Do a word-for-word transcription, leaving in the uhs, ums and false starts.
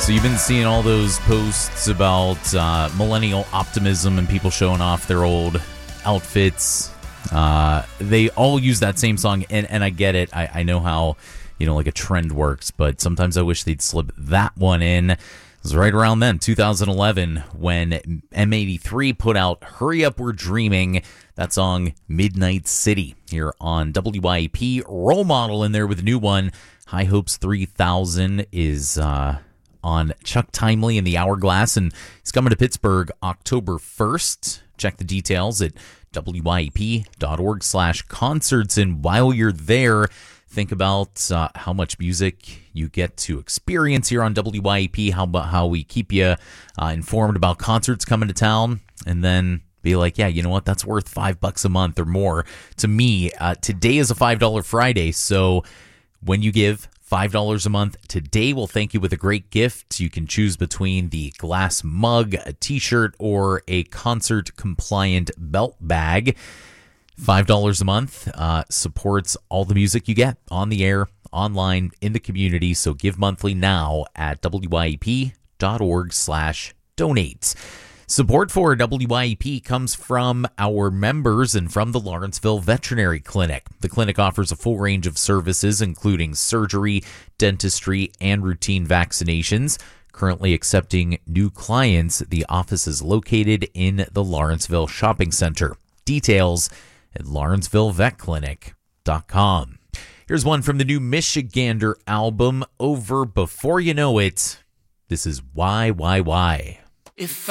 So you've been seeing all those posts about uh, millennial optimism and people showing off their old outfits. Uh, they all use that same song, and, and I get it. I, I know how, you know, like a trend works, but sometimes I wish they'd slip that one in. It was right around then, two thousand eleven, when M eighty-three put out Hurry Up, We're Dreaming, that song Midnight City, here on W Y A P. Role Model in there with a new one. High Hopes three thousand is uh, on Chuck Timely in the Hourglass, and he's coming to Pittsburgh October first. Check the details at W Y A P dot org slash concerts, and while you're there, think about uh, how much music you get to experience here on W Y A P, how, how we keep you uh, informed about concerts coming to town, and then be like, yeah, you know what, that's worth five bucks a month or more to me. Uh, today is a five dollar Friday, so when you give five dollars a month today, we'll thank you with a great gift. You can choose between the glass mug, a t-shirt, or a concert-compliant belt bag. five dollars a month uh, supports all the music you get on the air, online, in the community. So give monthly now at W Y A P dot org slash donate. Support for W Y A P comes from our members and from the Lawrenceville Veterinary Clinic. The clinic offers a full range of services, including surgery, dentistry, and routine vaccinations. Currently accepting new clients, the office is located in the Lawrenceville Shopping Center. Details at lawrenceville vet clinic dot com. Here's one from the new Michigander album, Over Before You Know It. This is Why, Why, Why. If